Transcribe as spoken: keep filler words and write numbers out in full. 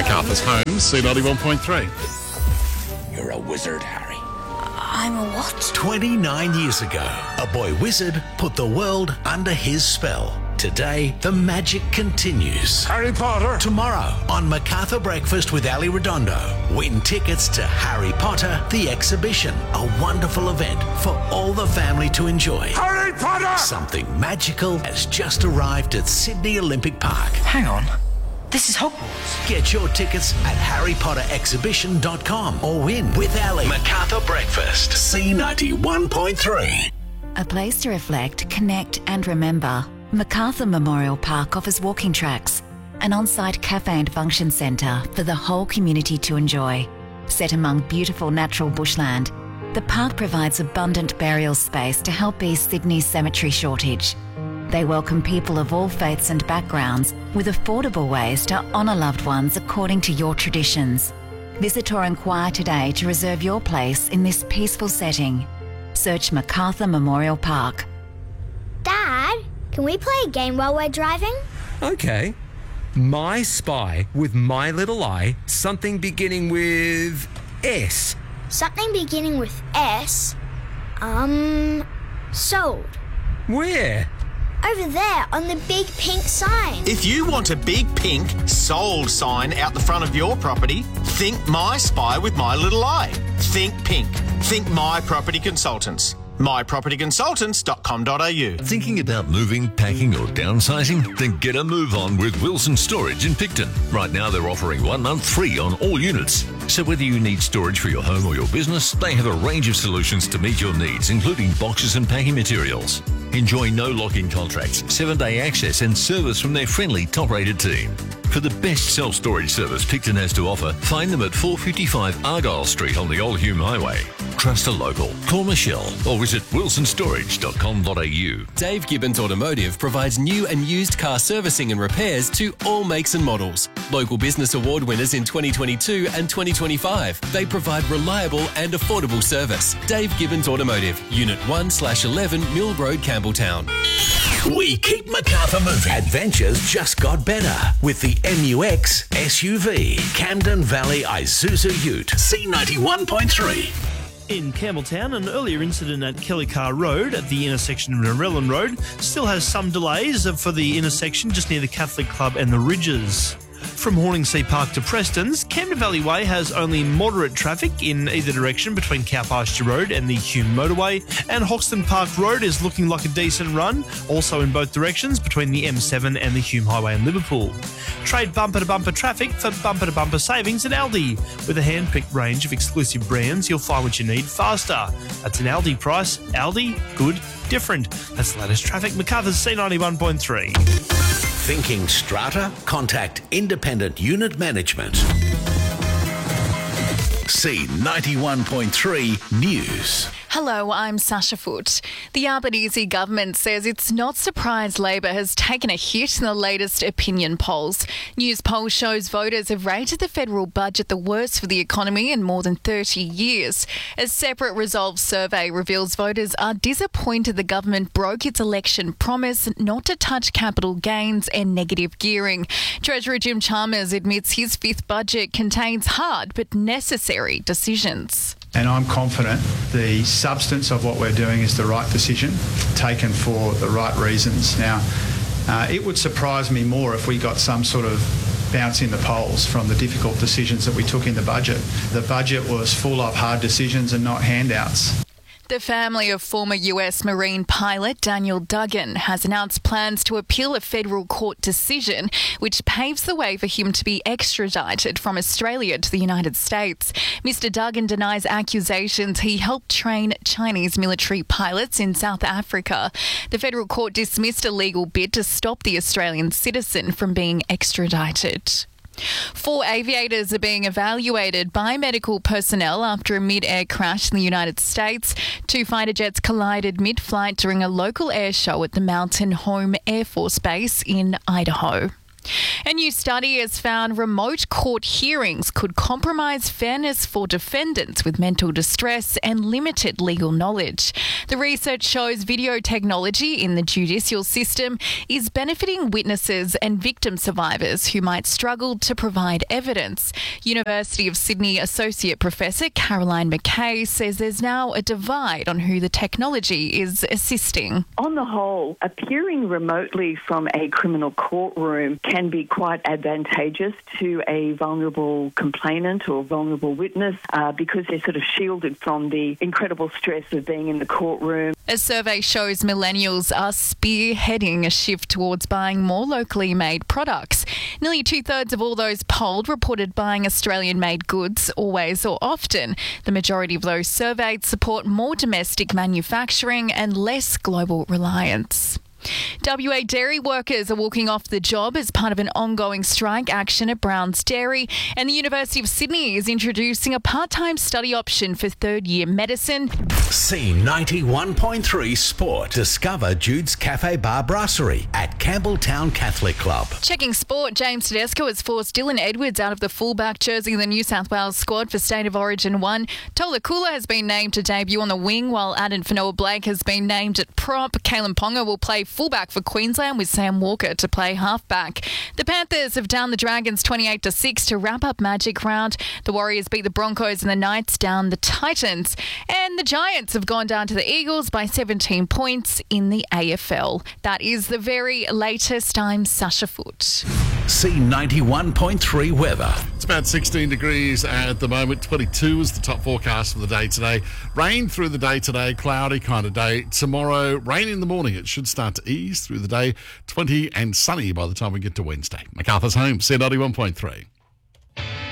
Macarthur's home, C ninety-one point three. You're a wizard, Harry. I'm a what? twenty-nine years ago, a boy wizard put the world under his spell. Today, the magic continues. Harry Potter. Tomorrow on Macarthur Breakfast with Ali Redondo, win tickets to Harry Potter, the exhibition, a wonderful event for all the family to enjoy. Harry Potter! Something magical has just arrived at Sydney Olympic Park. Hang on. This is Hogwarts. Get your tickets at harry potter exhibition dot com or win with Ali. Macarthur Breakfast, C ninety-one point three. A place to reflect, connect and remember. Macarthur Memorial Park offers walking tracks, an on-site cafe and function centre for the whole community to enjoy. Set among beautiful natural bushland, the park provides abundant burial space to help ease Sydney's cemetery shortage. They welcome people of all faiths and backgrounds with affordable ways to honour loved ones according to your traditions. Visit or inquire today to reserve your place in this peaceful setting. Search Macarthur Memorial Park. Dad, can we play a game while we're driving? Okay. My Spy with My Little Eye, something beginning with S. Something beginning with S? Um, sold. Where? Over there on the big pink sign. If you want a big pink sold sign out the front of your property, think My Spy with My Little Eye. Think pink. Think My Property Consultants. my property consultants dot com dot a u. Thinking about moving, packing or downsizing? Then get a move on with Wilson Storage in Picton. Right now they're offering one month free on all units. So whether you need storage for your home or your business, they have a range of solutions to meet your needs, including boxes and packing materials. Enjoy no lock-in contracts, seven-day access and service from their friendly, top-rated team. For the best self-storage service Picton has to offer, find them at four fifty-five Argyle Street on the Old Hume Highway. Trust a local. Call Michelle or visit wilson storage dot com dot a u. Dave Gibbons Automotive provides new and used car servicing and repairs to all makes and models. Local Business Award winners in twenty twenty-two and twenty twenty-five. They provide reliable and affordable service. Dave Gibbons Automotive, Unit one slash eleven Mill Road, Campbelltown. We keep Macarthur moving. Adventures just got better with the M U X S U V. Camden Valley Isuzu Ute. C ninety-one point three. In Campbelltown, an earlier incident at Kellycar Road at the intersection of Narellan Road still has some delays for the intersection just near the Catholic Club and the Ridges. From Horningsea Park to Preston's, Camden Valley Way has only moderate traffic in either direction between Cowpasture Road and the Hume Motorway, and Hoxton Park Road is looking like a decent run, also in both directions between the M seven and the Hume Highway in Liverpool. Trade bumper-to-bumper traffic for bumper-to-bumper savings at Aldi. With a hand-picked range of exclusive brands, you'll find what you need faster. That's an Aldi price. Aldi, good, different. That's the latest traffic. Macarthur's C ninety-one point three. Thinking strata? Contact Independent Unit Management. C ninety-one point three News. Hello, I'm Sasha Foote. The Albanese government says it's not surprised Labor has taken a hit in the latest opinion polls. News poll shows voters have rated the federal budget the worst for the economy in more than thirty years. A separate Resolve survey reveals voters are disappointed the government broke its election promise not to touch capital gains and negative gearing. Treasurer Jim Chalmers admits his fifth budget contains hard but necessary decisions. And I'm confident the substance of what we're doing is the right decision, taken for the right reasons. Now, uh, it would surprise me more if we got some sort of bounce in the polls from the difficult decisions that we took in the budget. The budget was full of hard decisions and not handouts. The family of former U S Marine pilot Daniel Duggan has announced plans to appeal a federal court decision which paves the way for him to be extradited from Australia to the United States. Mister Duggan denies accusations he helped train Chinese military pilots in South Africa. The federal court dismissed a legal bid to stop the Australian citizen from being extradited. Four aviators are being evaluated by medical personnel after a mid-air crash in the United States. Two fighter jets collided mid-flight during a local air show at the Mountain Home Air Force Base in Idaho. A new study has found remote court hearings could compromise fairness for defendants with mental distress and limited legal knowledge. The research shows video technology in the judicial system is benefiting witnesses and victim survivors who might struggle to provide evidence. University of Sydney Associate Professor Caroline McKay says there's now a divide on who the technology is assisting. On the whole, appearing remotely from a criminal courtroom can be quite advantageous to a vulnerable complainant or vulnerable witness uh, because they're sort of shielded from the incredible stress of being in the courtroom. A survey shows millennials are spearheading a shift towards buying more locally made products. Nearly two-thirds of all those polled reported buying Australian-made goods always or often. The majority of those surveyed support more domestic manufacturing and less global reliance. W A dairy workers are walking off the job as part of an ongoing strike action at Browns Dairy, and the University of Sydney is introducing a part-time study option for third-year medicine. C ninety-one point three Sport. Discover Jude's Cafe Bar Brasserie at Campbelltown Catholic Club. Checking sport, James Tedesco has forced Dylan Edwards out of the fullback jersey in the New South Wales squad for State of Origin one. Tola Kula has been named to debut on the wing, while Aden Fanoa-Blake has been named at prop. Kalen Ponga will play fullback for Queensland with Sam Walker to play halfback. The Panthers have downed the Dragons twenty-eight to six to wrap up Magic Round. The Warriors beat the Broncos and the Knights down the Titans. And the Giants have gone down to the Eagles by seventeen points in the A F L. That is the very latest. I'm Sasha Foot. C ninety-one point three weather. It's about sixteen degrees at the moment. twenty-two is the top forecast for the day today. Rain through the day today, cloudy kind of day. Tomorrow, rain in the morning. It should start to ease through the day. twenty and sunny by the time we get to Wednesday. MacArthur's Home, C ninety-one point three.